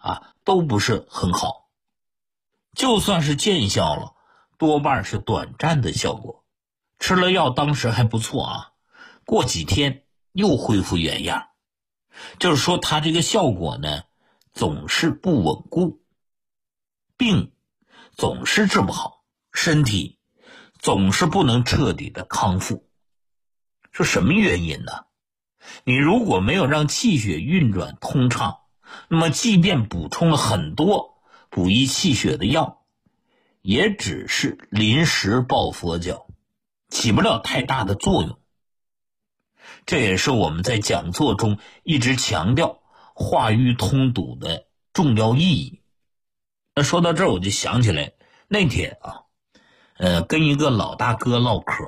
都不是很好。就算是见效了，多半是短暂的效果，吃了药当时还不错过几天又恢复原样。就是说它这个效果呢总是不稳固，病总是治不好，身体总是不能彻底的康复。是什么原因呢？你如果没有让气血运转通畅，那么即便补充了很多补益气血的药，也只是临时抱佛脚，起不了太大的作用。这也是我们在讲座中一直强调化瘀通堵的重要意义。那说到这儿，我就想起来那天跟一个老大哥唠嗑。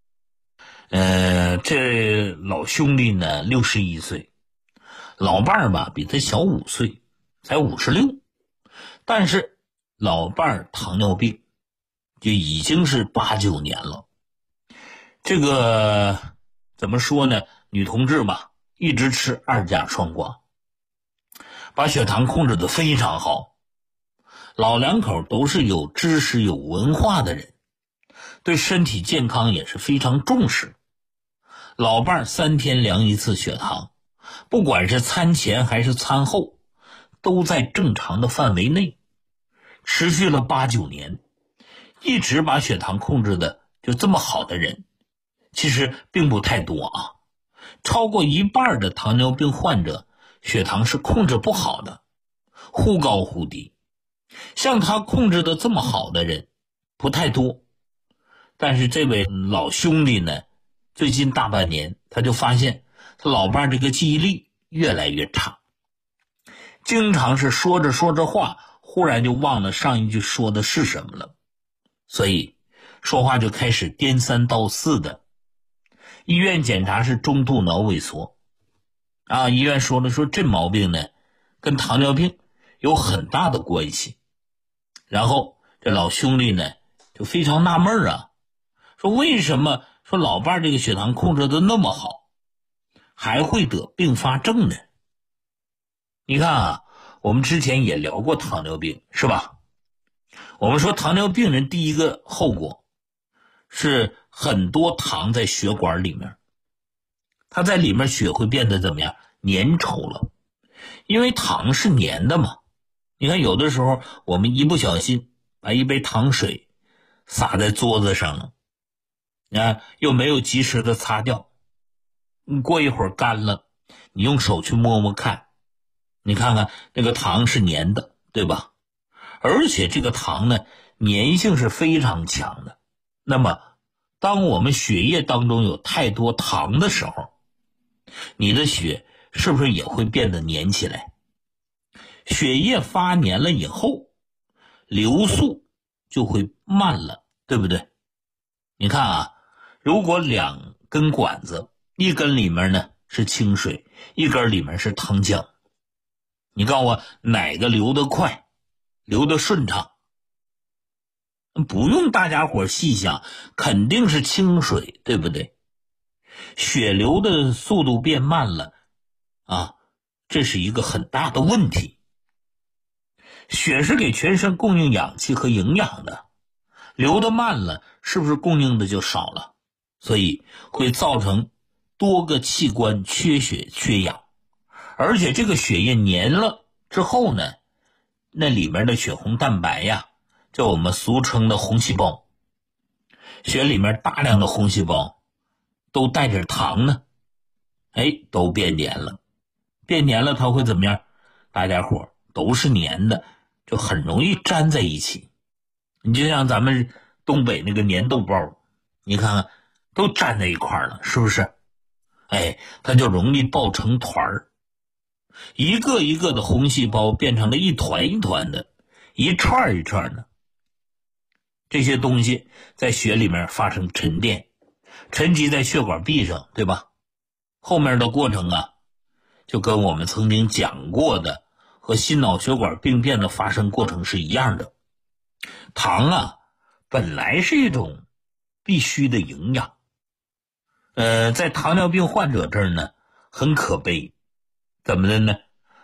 这老兄弟呢61岁，老伴儿吧比他小5岁，才56，但是老伴儿糖尿病就已经是8、9年了。这个怎么说呢，女同志吧一直吃2价双寡，把血糖控制得非常好。老两口都是有知识有文化的人，对身体健康也是非常重视。老伴儿3天量一次血糖，不管是餐前还是餐后都在正常的范围内，持续了8、9年，一直把血糖控制的就这么好的人其实并不太多超过一半的糖尿病患者血糖是控制不好的，忽高忽低。像他控制的这么好的人不太多。但是这位老兄弟呢，最近大半年他就发现他老伴这个记忆力越来越差，经常是说着说着话忽然就忘了上一句说的是什么了，所以说话就开始颠三倒四的。医院检查是中度脑萎缩医院说这毛病呢跟糖尿病有很大的关系。然后这老兄弟呢就非常纳闷说为什么说老伴这个血糖控制的那么好，还会得并发症呢？你看我们之前也聊过糖尿病是吧？我们说糖尿病人第一个后果是很多糖在血管里面，它在里面血会变得怎么样？粘稠了。因为糖是粘的嘛，你看有的时候我们一不小心把一杯糖水洒在桌子上了又没有及时的擦掉，过一会儿干了，你用手去摸摸看，你看看那个糖是粘的，对吧？而且这个糖呢粘性是非常强的。那么当我们血液当中有太多糖的时候，你的血是不是也会变得粘起来？血液发粘了以后，流速就会慢了，对不对？你看如果2根管子，一根里面呢是清水，一根里面是糖浆，你告诉我哪个流得快，流得顺畅？不用大家伙细想，肯定是清水，对不对？血流的速度变慢了这是一个很大的问题。血是给全身供应氧气和营养的，流得慢了，是不是供应的就少了？所以会造成多个器官缺血缺氧。而且这个血液粘了之后呢，那里面的血红蛋白叫我们俗称的红细胞，血里面大量的红细胞都带着糖呢，都变粘了。变粘了它会怎么样？大家伙都是粘的，就很容易粘在一起。你就像咱们东北那个粘豆包，你看看都粘在一块了，是不是？它就容易抱成团儿，一个一个的红细胞变成了一团一团的，一串一串的。这些东西在血里面发生沉淀，沉积在血管壁上，对吧？后面的过程就跟我们曾经讲过的和心脑血管病变的发生过程是一样的。糖本来是一种必须的营养，在糖尿病患者这儿呢很可悲。怎么的呢？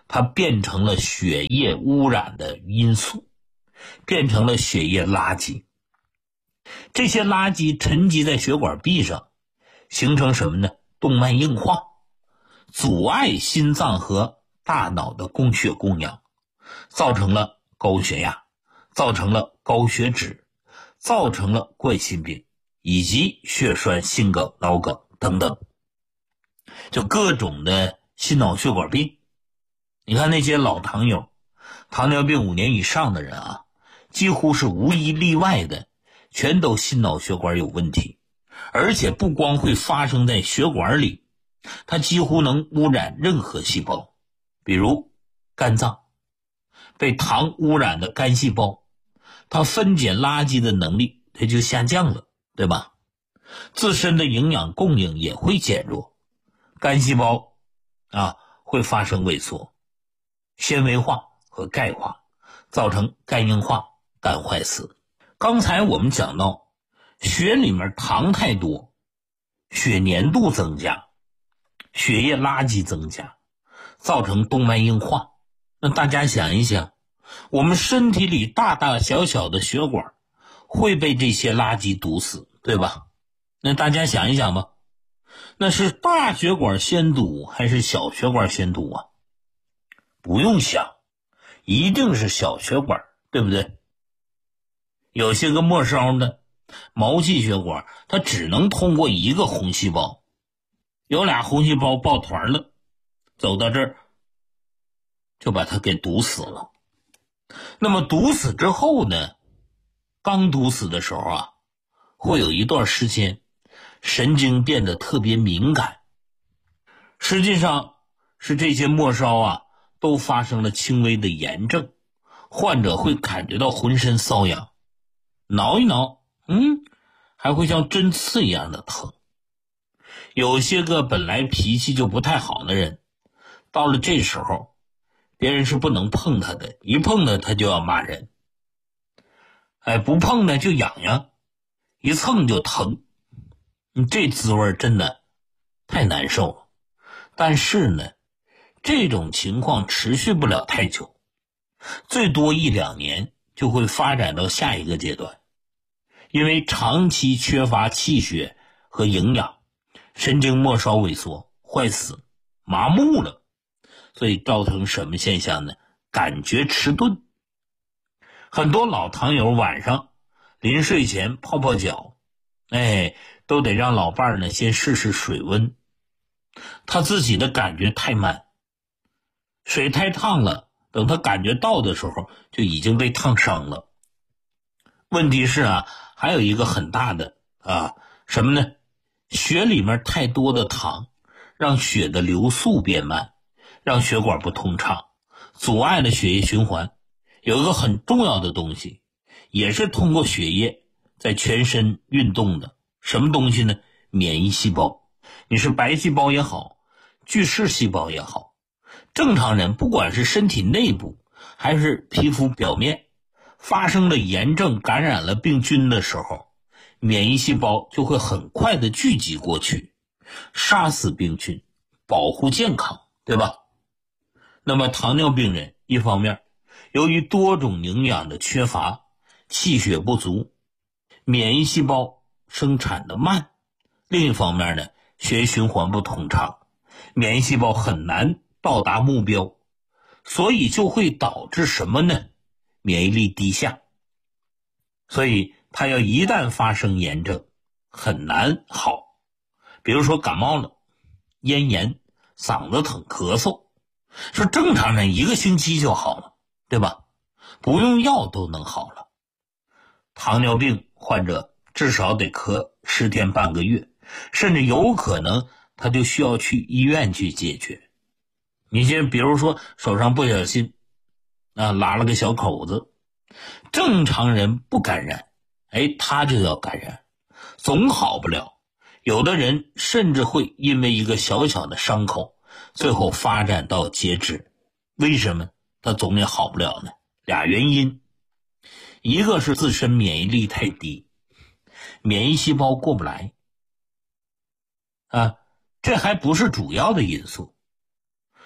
它变成了血液污染的因素，变成了血液垃圾。这些垃圾沉积在血管壁上，形成什么呢？动脉硬化，阻碍心脏和大脑的供血供氧，造成了高血压，造成了高血脂，造成了冠心病以及血栓、心梗、脑梗等等，就各种的心脑血管病。你看那些老糖友，糖尿病5年以上的人啊，几乎是无一例外的全都心脑血管有问题，而且不光会发生在血管里，它几乎能污染任何细胞。比如肝脏，被糖污染的肝细胞，它分解垃圾的能力它就下降了，对吧？自身的营养供应也会减弱，肝细胞会发生萎缩、纤维化和钙化，造成肝硬化、肝坏死。刚才我们讲到，血里面糖太多，血粘度增加，血液垃圾增加，造成动脉硬化。那大家想一想，我们身体里大大小小的血管会被这些垃圾堵死，对吧？那大家想一想吧，那是大血管先堵还是小血管先堵啊？不用想，一定是小血管，对不对？有些个末梢呢，毛细血管它只能通过一个红细胞，有俩红细胞抱团了，走到这儿就把它给堵死了。那么堵死之后呢，刚堵死的时候啊，会有一段时间神经变得特别敏感，实际上是这些末梢都发生了轻微的炎症，患者会感觉到浑身瘙痒，挠一挠还会像针刺一样的疼。有些个本来脾气就不太好的人，到了这时候别人是不能碰他的，一碰他他就要骂人，不碰呢就痒痒，一蹭就疼，这滋味真的太难受了。但是呢，这种情况持续不了太久，最多1-2年就会发展到下一个阶段。因为长期缺乏气血和营养，神经末梢萎缩、坏死、麻木了，所以造成什么现象呢？感觉迟钝。很多老糖友晚上临睡前泡泡脚，都得让老伴儿呢先试试水温，他自己的感觉太慢，水太烫了，等他感觉到的时候就已经被烫伤了。问题是还有一个很大的什么呢？血里面太多的糖让血的流速变慢，让血管不通畅，阻碍了血液循环。有一个很重要的东西也是通过血液在全身运动的，什么东西呢？免疫细胞。你是白细胞也好，巨噬细胞也好，正常人不管是身体内部还是皮肤表面发生了炎症，感染了病菌的时候，免疫细胞就会很快的聚集过去，杀死病菌，保护健康，对吧？那么糖尿病人一方面由于多种营养的缺乏，气血不足，免疫细胞生产的慢，另一方面呢，血液循环不通畅，免疫细胞很难到达目标，所以就会导致什么呢？免疫力低下。所以它要一旦发生炎症很难好，比如说感冒了，咽炎、嗓子疼、咳嗽，说正常人1个星期就好了，对吧？不用药都能好了。糖尿病患者至少得咳10天半个月，甚至有可能他就需要去医院去解决。你先比如说手上不小心拉了个小口子，正常人不感染，他就要感染，总好不了。有的人甚至会因为一个小小的伤口最后发展到截肢。为什么他总也好不了呢？俩原因，一个是自身免疫力太低，免疫细胞过不来这还不是主要的因素。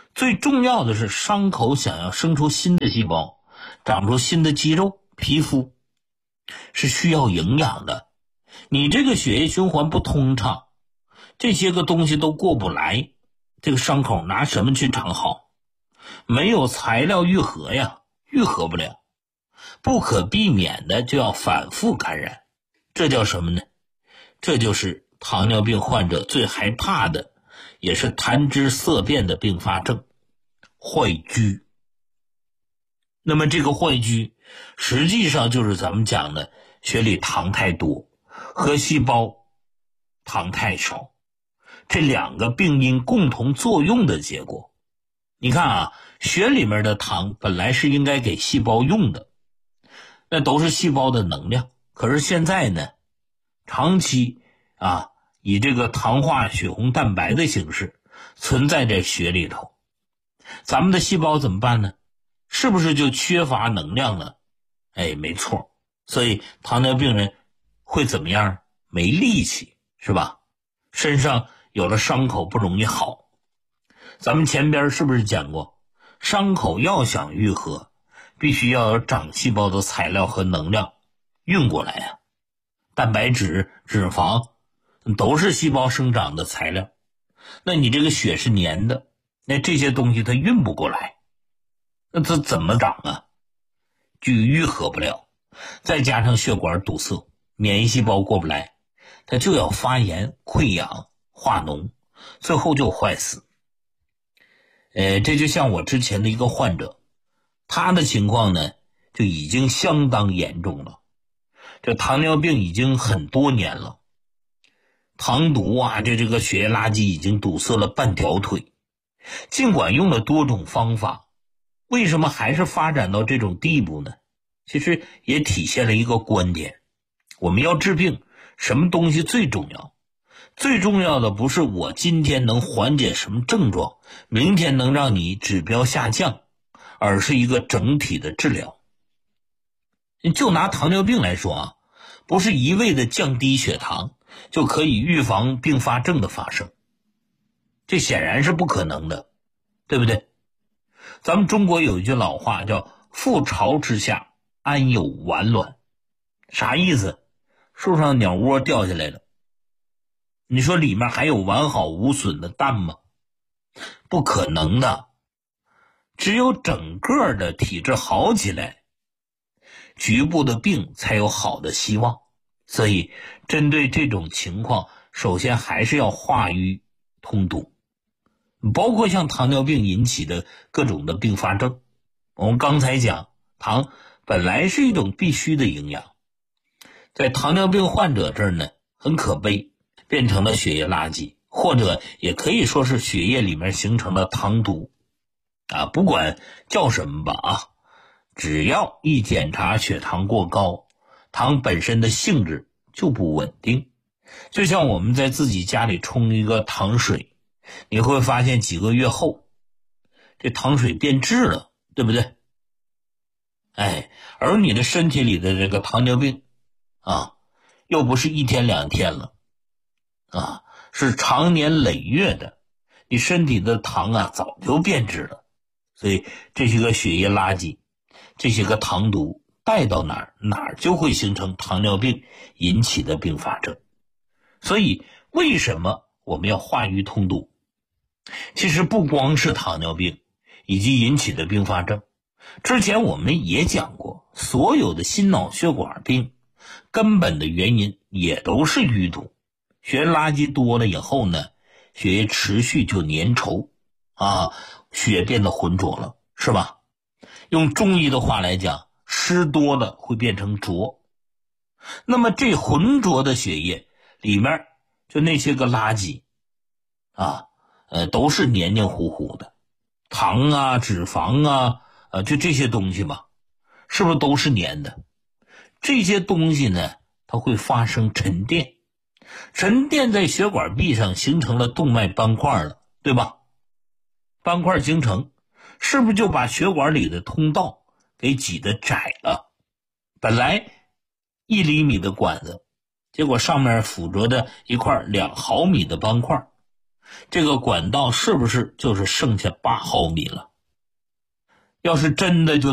最重要的是，伤口想要生出新的细胞，长出新的肌肉、皮肤，是需要营养的。你这个血液循环不通畅，这些个东西都过不来，这个伤口拿什么去长好？没有材料愈合呀，愈合不了，不可避免的就要反复感染。这叫什么呢？这就是糖尿病患者最害怕的，也是谈之色变的并发症——坏疽。那么这个坏疽实际上就是咱们讲的血里糖太多，核细胞糖太少，这两个病因共同作用的结果。你看啊，血里面的糖本来是应该给细胞用的，那都是细胞的能量，可是现在呢，长期以这个糖化血红蛋白的形式存在在血里头，咱们的细胞怎么办呢？是不是就缺乏能量了？没错，所以糖尿病人会怎么样？没力气，是吧？身上有了伤口不容易好。咱们前边是不是讲过，伤口要想愈合，必须要有长细胞的材料和能量运过来呀。蛋白质、脂肪都是细胞生长的材料，那你这个血是粘的，那这些东西它运不过来，那它怎么长啊？就愈合不了，再加上血管堵塞，免疫细胞过不来，它就要发炎、溃疡、化脓，最后就坏死。这就像我之前的一个患者，他的情况呢就已经相当严重了，这糖尿病已经很多年了，糖毒这个血液垃圾已经堵塞了半条腿，尽管用了多种方法，为什么还是发展到这种地步呢？其实也体现了一个观点，我们要治病，什么东西最重要？最重要的不是我今天能缓解什么症状，明天能让你指标下降，而是一个整体的治疗。就拿糖尿病来说不是一味的降低血糖就可以预防并发症的发生，这显然是不可能的，对不对？咱们中国有一句老话叫覆巢之下安有完卵，啥意思？树上鸟窝掉下来了，你说里面还有完好无损的蛋吗？不可能的，只有整个的体质好起来，局部的病才有好的希望。所以针对这种情况，首先还是要化瘀通毒，包括像糖尿病引起的各种的并发症。我们刚才讲，糖本来是一种必须的营养，在糖尿病患者这儿呢，很可悲，变成了血液垃圾，或者也可以说是血液里面形成了糖毒不管叫什么吧只要一检查血糖过高，糖本身的性质就不稳定。就像我们在自己家里冲一个糖水，你会发现几个月后这糖水变质了，对不对？而你的身体里的这个糖尿病又不是一天两天了是长年累月的，你身体的糖早就变质了。所以这些个血液垃圾，这些个糖毒带到哪儿就会形成糖尿病引起的并发症。所以为什么我们要化瘀通毒？其实不光是糖尿病以及引起的并发症，之前我们也讲过，所有的心脑血管病根本的原因也都是淤堵。血液垃圾多了以后呢，血液持续就粘稠血变得浑浊了，是吧？用中医的话来讲，湿多了会变成浊。那么这浑浊的血液里面就那些个垃圾都是黏黏糊糊的，糖脂肪就这些东西吧，是不是都是黏的？这些东西呢，它会发生沉淀，沉淀在血管壁上形成了动脉斑块了，对吧？斑块形成，是不是就把血管里的通道给挤得窄了？本来1厘米的管子，结果上面附着的一块2毫米的斑块， 这个管道是不是就是剩下8毫米了？要是真的就